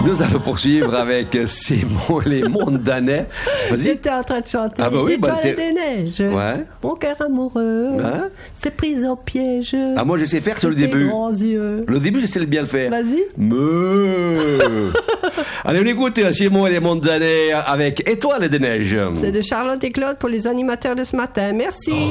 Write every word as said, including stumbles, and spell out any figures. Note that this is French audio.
Nous allons poursuivre avec Simon et les Mondanais. Vas-y. J'étais en train de chanter. Ah bah oui, Étoile bah t'es- des neiges. Ouais. Mon cœur amoureux. Hein? C'est pris au piège. Ah, moi, je sais faire sur le Tes début. grands yeux. Le début, je sais le bien le faire. Vas-y. Me. Allez, on écoute Simon et les Mondanais avec Étoile des neiges. C'est de Charlotte et Claude pour les animateurs de ce matin. Merci.